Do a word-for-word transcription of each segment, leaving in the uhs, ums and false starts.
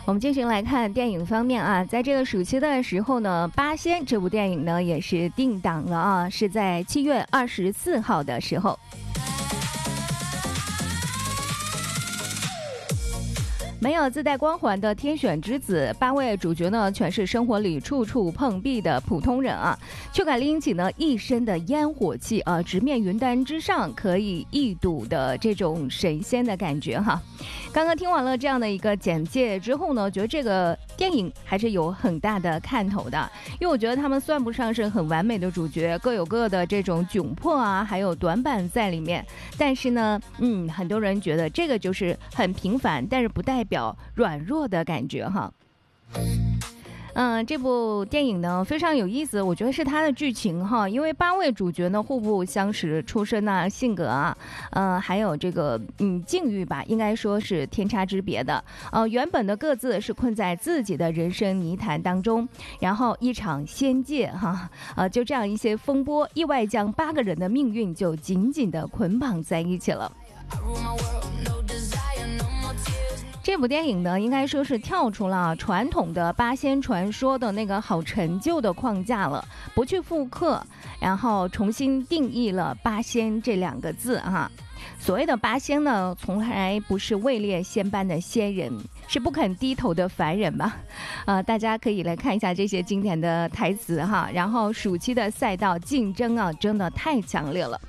我们继续来看电影方面啊，在这个暑期的时候呢，《八仙》这部电影呢也是定档了啊，是在七月二十四号的时候。没有自带光环的天选之子，八位主角呢全是生活里处处碰壁的普通人啊，却敢拎起呢一身的烟火气啊，直面云端之上可以一睹的这种神仙的感觉哈。刚刚听完了这样的一个简介之后呢，觉得这个电影还是有很大的看头的，因为我觉得他们算不上是很完美的主角，各有各的这种窘迫啊，还有短板在里面。但是呢，嗯，很多人觉得这个就是很平凡，但是不代表软弱的感觉哈。嗯，这部电影呢非常有意思，我觉得是它的剧情哈，因为八位主角呢互不相识，出身啊、性格啊，呃，还有这个嗯境遇吧，应该说是天差之别的。呃，原本的各自是困在自己的人生泥潭当中，然后一场仙界哈，呃，就这样一些风波，意外将八个人的命运就紧紧的捆绑在一起了。这部电影呢，应该说是跳出了传统的八仙传说的那个好陈旧的框架了，不去复刻，然后重新定义了八仙这两个字哈。所谓的八仙呢，从来不是位列仙班的仙人，是不肯低头的凡人吧？呃，大家可以来看一下这些经典的台词哈。然后暑期的赛道竞争啊，真的太强烈了。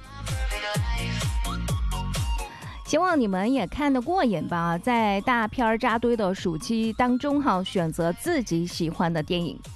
希望你们也看得过瘾吧，在大片扎堆的暑期当中哈，选择自己喜欢的电影。